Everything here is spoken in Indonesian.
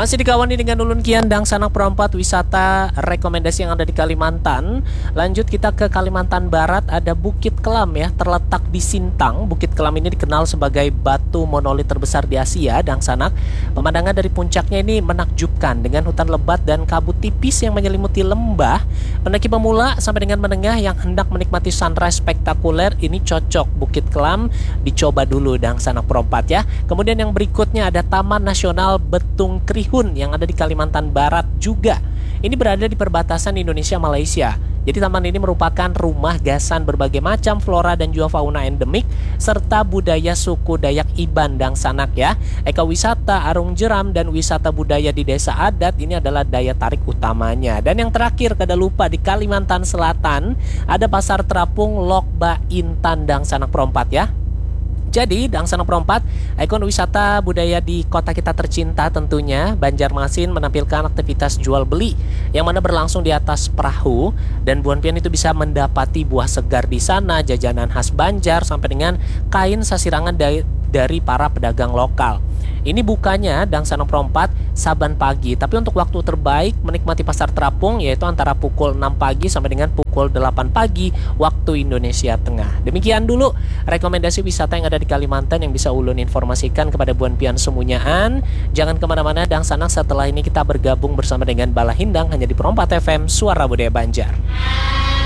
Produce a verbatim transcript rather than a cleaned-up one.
Masih dikawani dengan Ulun Kian dan Sanak Perempat wisata rekomendasi yang ada di Kalimantan. Lanjut kita ke Kalimantan Barat, ada Bukit Kelam ya, terletak di Sintang. Bukit Kelam ini dikenal sebagai batu monolit terbesar di Asia dan Sanak. Pemandangan dari puncaknya ini menakjubkan dengan hutan lebat dan kabut tipis yang menyelimuti lembah. Pendaki pemula sampai dengan menengah yang hendak menikmati sunrise spektakuler ini cocok Bukit Kelam dicoba dulu dan Sanak Perempat ya. Kemudian yang berikutnya ada Taman Nasional Betung Krihun yang ada di Kalimantan Barat juga. Ini berada di perbatasan Indonesia-Malaysia. Jadi taman ini merupakan rumah gasan berbagai macam flora dan juga fauna endemik serta budaya suku Dayak Iban dan Sanak ya. Ekowisata Arung Jeram dan wisata budaya di desa adat ini adalah daya tarik utamanya. Dan yang terakhir kada lupa di Kalimantan Selatan ada Pasar Terapung Lok Ba Intan dan Sanak Perempat ya. Jadi, Dang Sanak Perempat, ikon wisata budaya di kota kita tercinta tentunya, Banjarmasin menampilkan aktivitas jual beli yang mana berlangsung di atas perahu dan Buan Pian itu bisa mendapati buah segar di sana, jajanan khas Banjar sampai dengan kain sasirangan dari, dari para pedagang lokal. Ini bukanya Dang Sanak Perempat saban pagi, tapi untuk waktu terbaik menikmati pasar terapung yaitu antara pukul enam pagi sampai dengan pukul delapan pagi waktu Indonesia Tengah. Demikian dulu rekomendasi wisata yang ada di Kalimantan yang bisa Ulun informasikan kepada Buan Pian semuanyaan. Jangan kemana-mana Dang Sanak, setelah ini kita bergabung bersama dengan Bala Hindang hanya di Perempat F M Suara Budaya Banjar.